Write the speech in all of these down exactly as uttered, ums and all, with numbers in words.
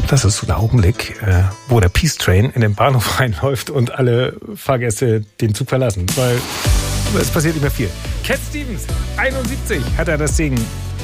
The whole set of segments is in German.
Das ist so der Augenblick, äh, wo der Peace Train in den Bahnhof reinläuft und alle Fahrgäste den Zug verlassen, weil es passiert nicht mehr viel. Cat Stevens, einundsiebzig, hat er das Ding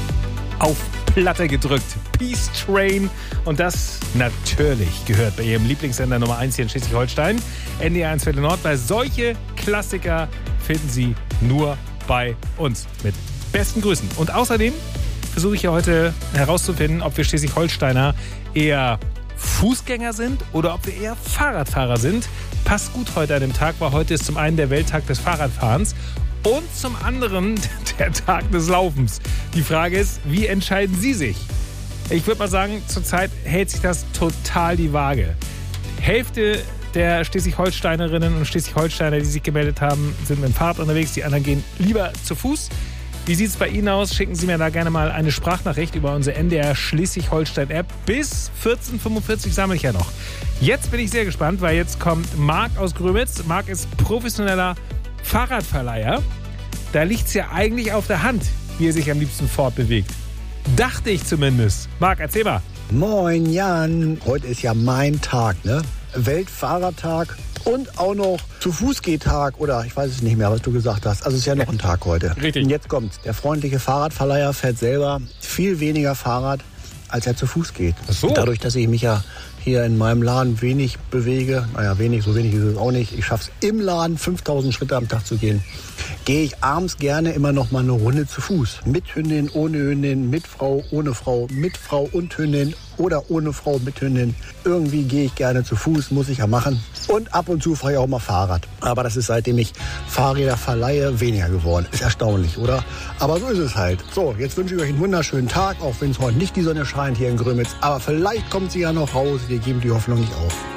auf Platte gedrückt. Peace Train. Und das natürlich gehört bei ihrem Lieblingssender Nummer eins hier in Schleswig-Holstein, N D R eins Viertel Nord, weil solche Klassiker finden Sie nur bei uns. Mit besten Grüßen. Und außerdem versuche ich ja heute herauszufinden, ob wir Schleswig-Holsteiner eher Fußgänger sind oder ob wir eher Fahrradfahrer sind. Passt gut heute an dem Tag, weil heute ist zum einen der Welttag des Fahrradfahrens und zum anderen der Tag des Laufens. Die Frage ist, wie entscheiden Sie sich? Ich würde mal sagen, zurzeit hält sich das total die Waage. Hälfte der Schleswig-Holsteinerinnen und Schleswig-Holsteiner, die sich gemeldet haben, sind mit dem Fahrrad unterwegs. Die anderen gehen lieber zu Fuß. Wie sieht es bei Ihnen aus? Schicken Sie mir da gerne mal eine Sprachnachricht über unsere N D R Schleswig-Holstein-App. Bis vierzehn Uhr fünfundvierzig sammle ich ja noch. Jetzt bin ich sehr gespannt, weil jetzt kommt Marc aus Grömitz. Marc ist professioneller Fahrradverleiher. Da liegt es ja eigentlich auf der Hand, wie er sich am liebsten fortbewegt. Dachte ich zumindest. Marc, erzähl mal. Moin Jan, heute ist ja mein Tag, ne? Weltfahrradtag und auch noch Zu-Fuß-Gehtag oder ich weiß es nicht mehr, was du gesagt hast. Also es ist ja noch ein Tag heute. Richtig. Und jetzt kommt's. Der freundliche Fahrradverleiher fährt selber viel weniger Fahrrad, als er zu Fuß geht. Ach so. Dadurch, dass ich mich ja hier in meinem Laden wenig bewege, naja, wenig, so wenig ist es auch nicht. Ich schaffe es im Laden, fünftausend Schritte am Tag zu gehen. Gehe ich abends gerne immer noch mal eine Runde zu Fuß. Mit Hündin, ohne Hündin, mit Frau, ohne Frau, mit Frau und Hündin oder ohne Frau, mit Hündin. Irgendwie gehe ich gerne zu Fuß, muss ich ja machen. Und ab und zu fahre ich auch mal Fahrrad. Aber das ist, seitdem ich Fahrräder verleihe, weniger geworden. Ist erstaunlich, oder? Aber so ist es halt. So, jetzt wünsche ich euch einen wunderschönen Tag, auch wenn es heute nicht die Sonne scheint hier in Grömitz. Aber vielleicht kommt sie ja noch raus. Wir geben die Hoffnung nicht auf.